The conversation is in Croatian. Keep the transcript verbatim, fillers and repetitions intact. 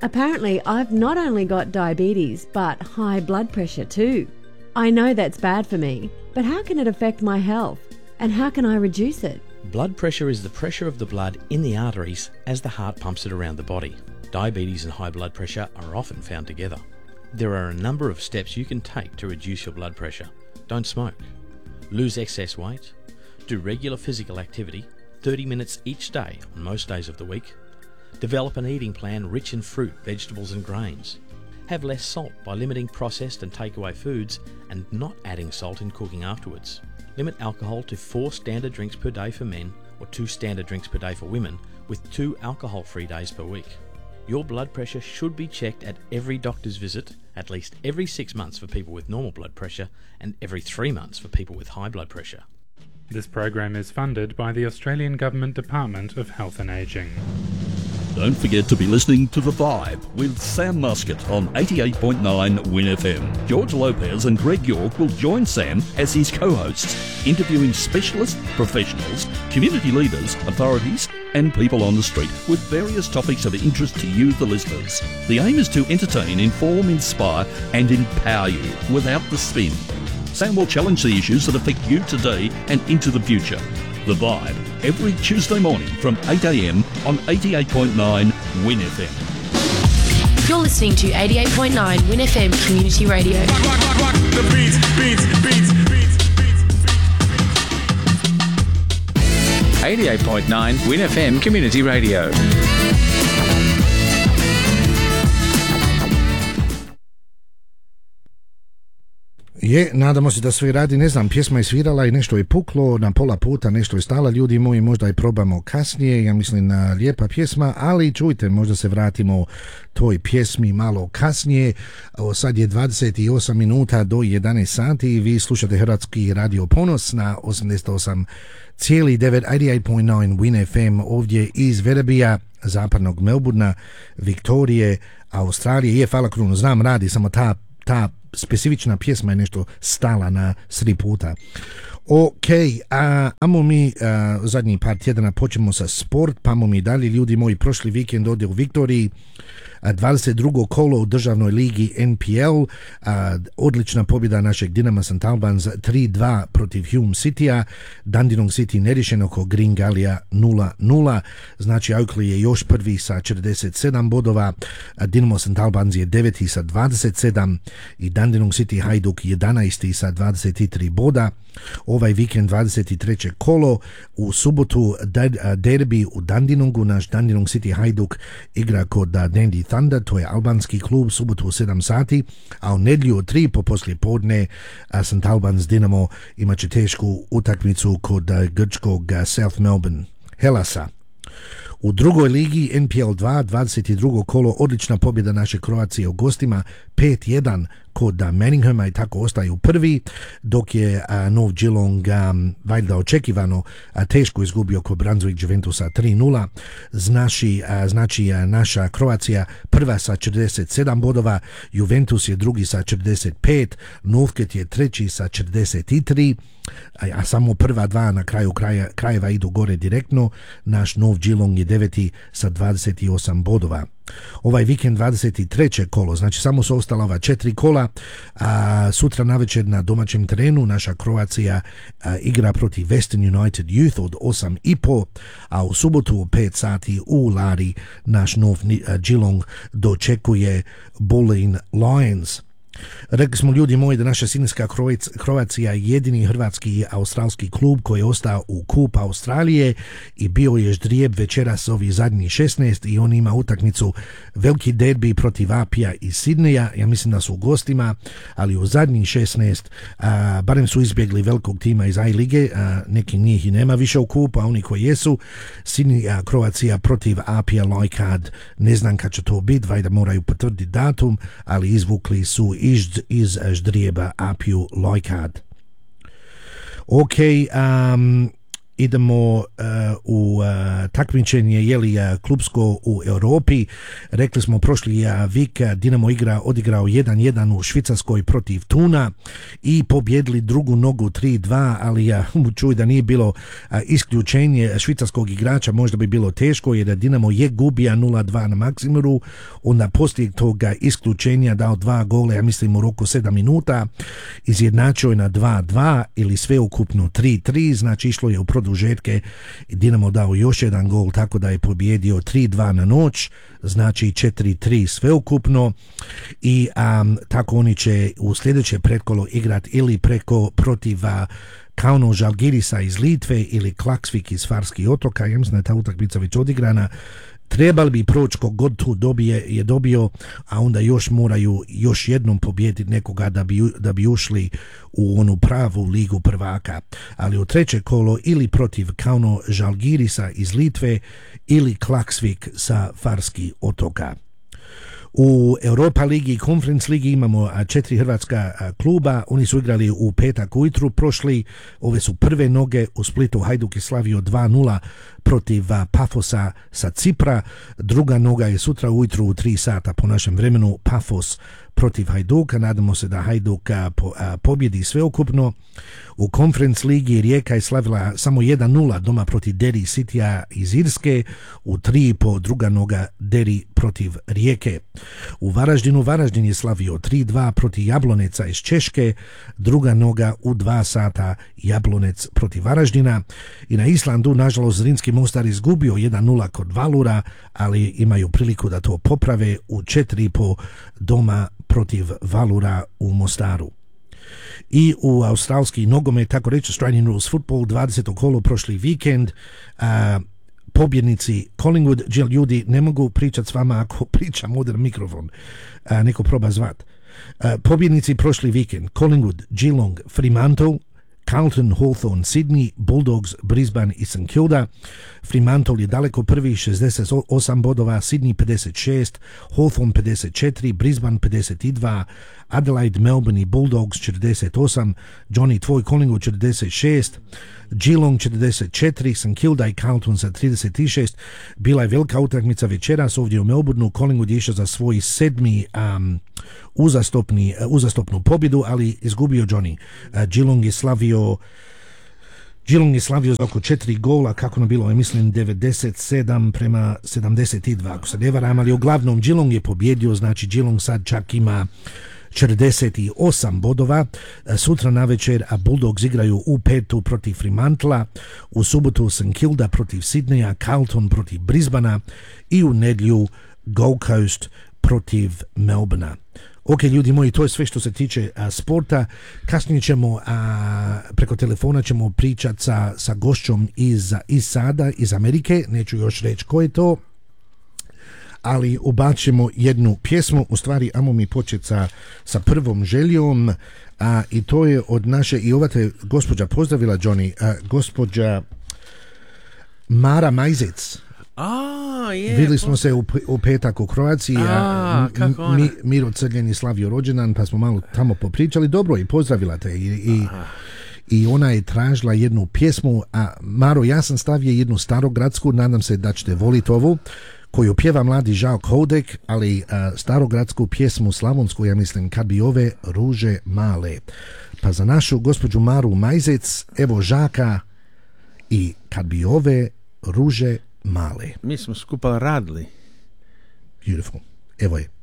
Apparently, I've not only got diabetes, but high blood pressure too. I know that's bad for me, but how can it affect my health? And how can I reduce it? Blood pressure is the pressure of the blood in the arteries as the heart pumps it around the body. Diabetes and high blood pressure are often found together. There are a number of steps you can take to reduce your blood pressure. Don't smoke. Lose excess weight. Do regular physical activity, thirty minutes each day on most days of the week. Develop an eating plan rich in fruit, vegetables and grains. Have less salt by limiting processed and takeaway foods and not adding salt in cooking afterwards. Limit alcohol to four standard drinks per day for men or two standard drinks per day for women, with two alcohol-free days per week. Your blood pressure should be checked at every doctor's visit, at least every six months for people with normal blood pressure and every three months for people with high blood pressure. This program is funded by the Australian Government Department of Health and Ageing. Don't forget to be listening to The Vibe with Sam Muscat on eighty-eight point nine Win F M. George Lopez and Greg York will join Sam as his co-hosts, interviewing specialists, professionals, community leaders, authorities and people on the street with various topics of interest to you, the listeners. The aim is to entertain, inform, inspire and empower you without the spin. Sam will challenge the issues that affect you today and into the future. The Vibe, every Tuesday morning from eight a.m. on eighty-eight point nine Win F M. You're listening to eighty-eight point nine Win F M Community Radio. Rock, rock, rock, rock. The beats, beats, beats, beats, beats, beats. eighty-eight point nine Win F M Community Radio. Je, nadamo se da sve radi, ne znam, pjesma je svirala i nešto je puklo, na pola puta nešto je stala, ljudi moji, možda je probamo kasnije, ja mislim na lijepa pjesma, ali čujte, možda se vratimo toj pjesmi malo kasnije. O, sad je dvadeset osam minuta do jedanaest sati i vi slušate Hrvatski radio Ponos na osamdeset osam cijeli devet, eighty-eight point nine Win F M, ovdje iz Verebija, zapadnog Melbourna, Viktorije, Australije. Je, hvala Kruno, znam, radi, samo ta ta specifična pjesma je nešto stala na sri puta. Ok, a, amo mi a, zadnji par tjedana počemo sa sport, pa amo mi dalje, ljudi moji, prošli vikend ovdje u Viktoriji, a, dvadeset drugo kolo u državnoj ligi N P L, a, odlična pobjeda našeg Dinama Saint Albans tri dva protiv Hume Citya, Dandenong City neriješen oko Green Gallija nula nula, znači Oakley je još prvi sa četrdeset sedam bodova, a Dinamo Saint Albans je deveti sa dvadeset sedam i Dandenong City Hajduk jedanaesti sa dvadeset tri boda. Ovaj vikend dvadeset treće kolo, u subotu derbi u Dandenongu, naš Dandenong City Hajduk igra kod Dandy Thunder, to je albanski klub, subotu u sedam sati, a u nedjelju od tri po poslije podne Saint Albans Dinamo imat će tešku utakmicu kod grčkog South Melbourne Hellasa. U drugoj ligi N P L dva, dvadeset drugo kolo, odlična pobjeda naše Kroacije u gostima, pet jedan kod Manninghama i tako ostaju prvi, dok je a, Nov Geelong a, valjda očekivano a, teško izgubio kod Brunswick Juventusa tri nula. Znači, a, znači a, naša Kroacija prva sa četrdeset sedam bodova, Juventus je drugi sa četrdeset pet, Northcote je treći sa četrdeset tri, a, a samo prva dva na kraju kraja, krajeva idu gore direktno. Naš Nov Geelong je deveti sa dvadeset osam bodova. Ovaj vikend dvadeset treće kolo, znači samo su ostala ova četiri kola, a sutra navečer na domaćem terenu naša Kroacija a, igra protiv Western United Youth od osam i po, a u subotu u pet sati u Lari naš Nov Geelong dočekuje Bulleen Lions. Rekli smo, ljudi moji, da naša sinjska Kroacija je jedini hrvatski i australski klub koji je ostao u kup Australije i bio je ždrijeb večeras ovi zadnji šesnaest i on ima utakmicu veliki derbi protiv Apija iz Sidneja. Ja mislim da su u gostima, ali u zadnji šesnaest a, barem su izbjegli velikog tima iz A-lige, a, neki njih i nema više u kupu, a oni koji jesu, Sidnija Kroacija protiv Apija Lojkad, ne znam kad će to biti, vajda moraju potvrditi datum, ali izvukli su iz, iz ždrijeba Apiju Lojkad. Ok, um, idemo uh, u uh, takmičenje jeli uh, klubsko u Europi. Rekli smo prošli uh, vik uh, Dinamo igra odigrao jedan jedan u Švicarskoj protiv Tuna i pobjedili drugu nogu tri dva, ali uh, čuj da nije bilo uh, isključenje švicarskog igrača, možda bi bilo teško jer Dinamo je gubija nula dva na Maksimiru, onda poslije toga isključenja dao dva gole, ja mislim u roku sedam minuta, izjednačio je na dva dva ili sveukupno tri tri, znači išlo je u produžetke, Dinamo dao još jedan gol, tako da je pobjedio tri dva na noć, znači četiri tri sveukupno i um, tako oni će u sljedeće pretkolo igrati ili preko protiv Kauno Žalgirisa iz Litve ili Klaksvik iz Farskih otoka. Ja mislim da je ta utakmica već odigrana. Trebali bi proći kogod tu dobije, je dobio, a onda još moraju još jednom pobijediti nekoga da bi, da bi ušli u onu pravu ligu prvaka. Ali u treće kolo ili protiv Kauno Žalgirisa iz Litve ili Klaksvik sa Farskih otoka. U Europa ligi i Conference ligi imamo četiri hrvatska kluba, oni su igrali u petak ujutru prošli, ove su prve noge, u Splitu Hajduk je slavio dva nula protiv Pafosa sa Cipra, druga noga je sutra ujutru u tri sata po našem vremenu, Pafos protiv Hajduka, nadamo se da Hajduk po, a, pobjedi sveukupno. U Conference ligi Rijeka je slavila samo jedan nula doma protiv Derry Citya iz Irske, u tri po druga noga Derry protiv Rijeke. U Varaždinu Varaždin je slavio tri dva protiv Jabloneca iz Češke, druga noga u dva sata Jablonec protiv Varaždina. I na Islandu nažalost Zrinski Mostar izgubio jedan nula kod Valura, ali imaju priliku da to poprave u četiri po doma protiv Valura u Mostaru. I u australski nogomet, tako reći Australian Rules Football, dvadeseto kolo prošli vikend, a, pobjednici Collingwood, ljudi ne mogu pričati s vama ako pričam modern mikrofon, a, neko proba zvat. A, pobjednici prošli vikend, Collingwood, Geelong, Fremantle, Carlton, Hawthorn, Sydney, Bulldogs, Brisbane i St Kilda. Fremantle je daleko prvi, šezdeset osam bodova, Sydney pedeset šest, Hawthorn pedeset četiri, Brisbane pedeset dva, Adelaide, Melbourne i Bulldogs četrdeset osam, Johnny tvoj Collingwood četrdeset šest, Geelong četrdeset četiri, St Kilda i Carlton sa trideset šest. Bila je velika utakmica večeras ovdje u Melbourneu, Collingwood je išao za svoj sedmi um, uzastopni, uh, uzastopnu pobjedu, ali izgubio Johnny. Uh, Geelong je slavio Geelong je slavio oko četiri gola, kako ono bilo, je mislim devedeset sedam prema sedamdeset dva, ako se ne varam, ali uglavnom Geelong je pobjedio, znači Geelong sad čak ima četrdeset osam bodova. Sutra navečer a Bulldogs igraju u petu protiv Fremantla, u subotu St Kilda protiv Sydneya, Carlton protiv Brisbana i u nedjelju Gold Coast protiv Melbournea. Ok, ljudi moji, to je sve što se tiče a, sporta. Kasnije ćemo, a, preko telefona ćemo pričati sa, sa gošćom iz, iz Sada, iz Amerike, neću još reći ko je to, ali ubacimo jednu pjesmu, u stvari amo mi početi sa, sa prvom željom, a, i to je od naše, i ova te gospođa pozdravila, Johnny, a, gospođa Mara Majzec. A, je. Vidjeli smo se u, u petak u Kroaciji, a, a kako ona? Mi, Miro Crljen je slavio rođendan, pa smo malo tamo popričali, dobro, i pozdravila te i, i, i ona je tražila jednu pjesmu, a Maro, ja sam stavio jednu starogradsku, nadam se da ćete voliti ovu, koju pjeva mladi Žalk Hodek, ali a, starogradsku pjesmu slavonsku, ja mislim, Kad bi ove ruže male. Pa za našu gospođu Maru Majzec, evo Žaka i Kad bi ove ruže male. Mi smo skupa radili. Beautiful. Evo je.